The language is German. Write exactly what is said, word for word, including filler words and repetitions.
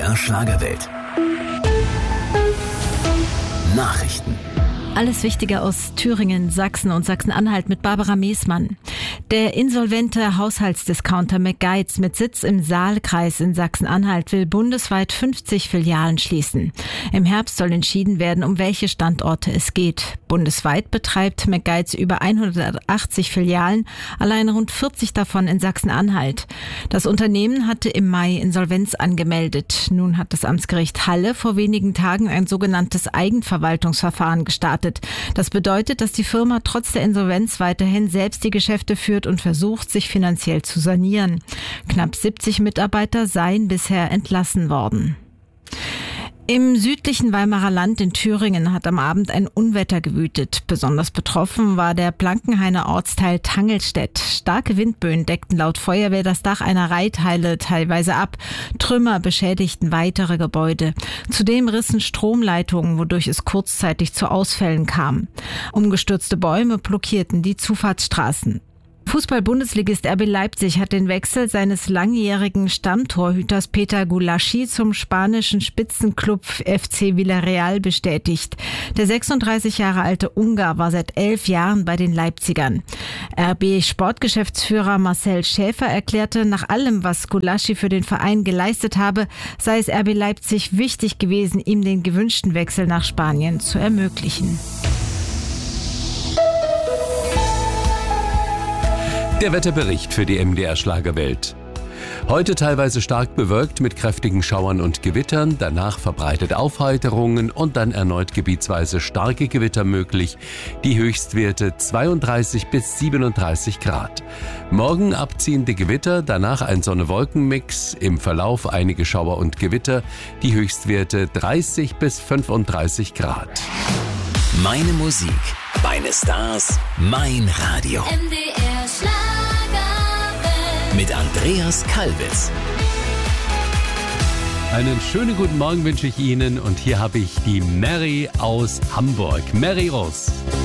R Schlagerwelt. Nachrichten. Alles Wichtige aus Thüringen, Sachsen und Sachsen-Anhalt mit Barbara Meesmann. Der insolvente Haushaltsdiscounter McGuides mit Sitz im Saalkreis in Sachsen-Anhalt will bundesweit fünfzig Filialen schließen. Im Herbst soll entschieden werden, um welche Standorte es geht. Bundesweit betreibt McGuides über hundertachtzig Filialen, allein rund vierzig davon in Sachsen-Anhalt. Das Unternehmen hatte im Mai Insolvenz angemeldet. Nun hat das Amtsgericht Halle vor wenigen Tagen ein sogenanntes Eigenverwaltungsverfahren gestartet. Das bedeutet, dass die Firma trotz der Insolvenz weiterhin selbst die Geschäfte führt und versucht, sich finanziell zu sanieren. Knapp siebzig Mitarbeiter seien bisher entlassen worden. Im südlichen Weimarer Land in Thüringen hat am Abend ein Unwetter gewütet. Besonders betroffen war der Blankenhainer Ortsteil Tangelstedt. Starke Windböen deckten laut Feuerwehr das Dach einer Reithalle teilweise ab. Trümmer beschädigten weitere Gebäude. Zudem rissen Stromleitungen, wodurch es kurzzeitig zu Ausfällen kam. Umgestürzte Bäume blockierten die Zufahrtsstraßen. Fußball-Bundesligist R B Leipzig hat den Wechsel seines langjährigen Stammtorhüters Peter Gulaschi zum spanischen Spitzenklub F C Villarreal bestätigt. Der sechsunddreißig Jahre alte Ungar war seit elf Jahren bei den Leipzigern. R B-Sportgeschäftsführer Marcel Schäfer erklärte, nach allem, was Gulaschi für den Verein geleistet habe, sei es R B Leipzig wichtig gewesen, ihm den gewünschten Wechsel nach Spanien zu ermöglichen. Der Wetterbericht für die M D R Schlagerwelt. Heute teilweise stark bewölkt mit kräftigen Schauern und Gewittern, danach verbreitet Aufheiterungen und dann erneut gebietsweise starke Gewitter möglich. Die Höchstwerte zweiunddreißig bis siebenunddreißig Grad. Morgen abziehende Gewitter, danach ein Sonne-Wolken-Mix, im Verlauf einige Schauer und Gewitter, die Höchstwerte dreißig bis fünfunddreißig Grad. Meine Musik, meine Stars, mein Radio. M D R Schlagerwelt. Mit Andreas Kalbitz. Einen schönen guten Morgen wünsche ich Ihnen und hier habe ich die Mary aus Hamburg. Mary Rose.